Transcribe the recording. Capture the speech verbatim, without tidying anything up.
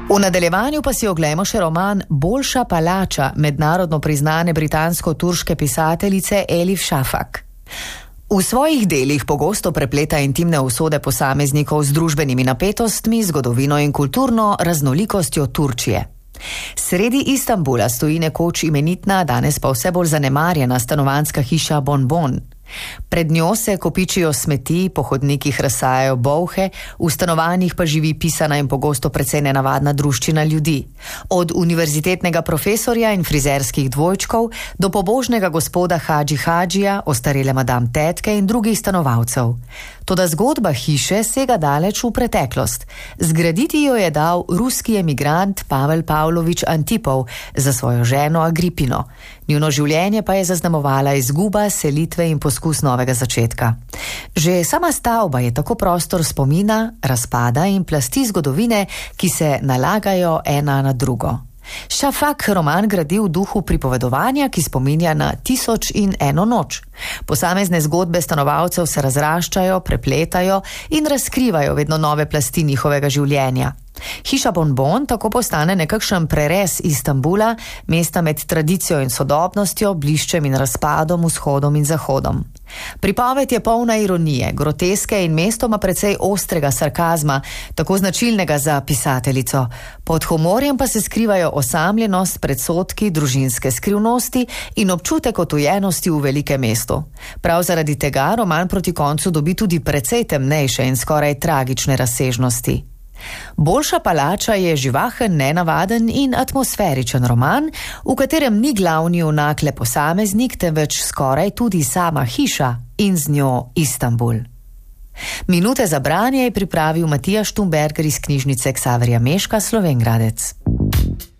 V nadaljevanju pa si oglejmo še roman Boljša palača mednarodno priznane britansko-turške pisateljice Elif Shafak. V svojih delih pogosto prepleta intimne usode posameznikov z družbenimi napetostmi, zgodovino in kulturno raznolikostjo Turčije. Sredi Istanbula stoji nekoč imenitna, danes pa vse bolj zanemarjena stanovanjska hiša Bon Bon. Pred njo se kopičijo smeti, po hodnikih razsajajo bolhe, v stanovanjih pa živi pisana in pogosto precej nenavadna druščina ljudi. Od univerzitetnega profesorja in frizerskih dvojčkov do pobožnega gospoda Hadži Hadžija, ostarele madam tetke in drugih stanovalcev. Toda zgodba hiše sega daleč v preteklost. Zgraditi jo je dal ruski emigrant Pavel Pavlovič Antipov za svojo ženo Agripino. Njuno življenje pa je zaznamovala izguba, selitve in poskus novega začetka. Že sama stavba je tako prostor spomina, razpada in plasti zgodovine, ki se nalagajo ena na drugo. Shafak roman gradi v duhu pripovedovanja, ki spominja na tisoč in eno noč. Posamezne zgodbe stanovalcev se razraščajo, prepletajo in razkrivajo vedno nove plasti njihovega življenja. Hiša Bon Bon tako postane nekakšen prerez Istanbula, mesta med tradicijo in sodobnostjo, bliščem in razpadom, vzhodom in zahodom. Pripoved je polna ironije, groteske in mestoma precej ostrega sarkazma, tako značilnega za pisateljico. Pod humorjem pa se skrivajo osamljenost, predsodki, družinske skrivnosti in občutek otujenosti v velikem mestu. Prav zaradi tega roman proti koncu dobi tudi precej temnejše in skoraj tragične razsežnosti. Boljša palača je živahen, nenavaden in atmosferičen roman, v katerem ni glavni junak le posameznik, temveč skoraj tudi sama hiša in z njo Istanbul. Minute za branje je pripravil Matija Štumberger iz knjižnice Ksaverja Meška, Slovenj Gradec.